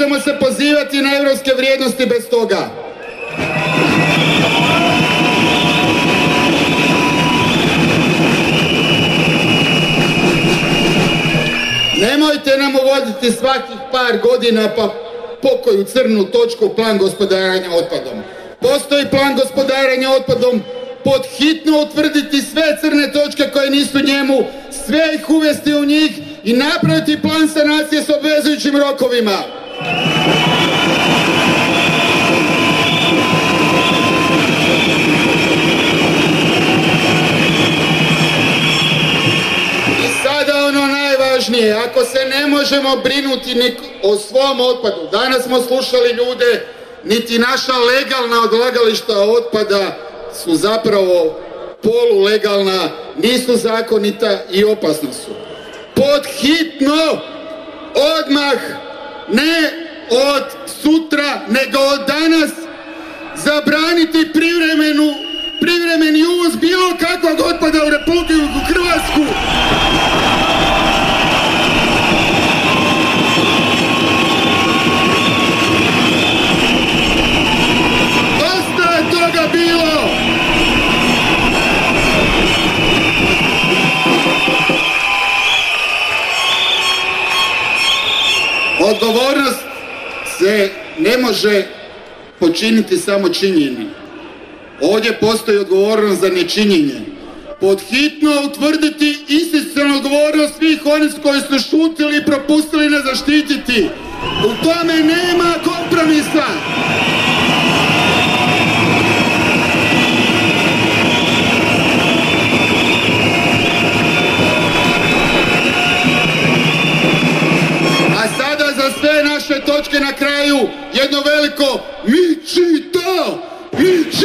možemo se pozivati na europske vrijednosti bez toga. Nemojte nam uvoditi svakih par godina pa pokoju crnu točku plan gospodarenja otpadom. Postoji plan gospodarenja otpadom, pod hitno utvrditi sve crne točke koje nisu njemu, sve ih uvesti u njih i napraviti plan sanacije s obvezujućim rokovima. I sada ono najvažnije, ako se ne možemo brinuti o svom otpadu, danas smo slušali ljude, niti naša legalna odlagališta otpada su zapravo polulegalna, nisu zakonita i opasna su. Pod hitno, odmah, ne od sutra, nego od danas, zabraniti privremeni uvoz bilo kakvog otpada u Republiku Hrvatsku. Dosta je toga bilo. Odgovornost se ne može počiniti samo činjenjem. Ovdje postoji odgovornost za nečinjenje. Pod hitno utvrditi institucionalnu odgovornost svih onih koji su šutili i propustili ne zaštititi. U tome nema kompromisa. A sada za sve naše točke na kraju jedno veliko mi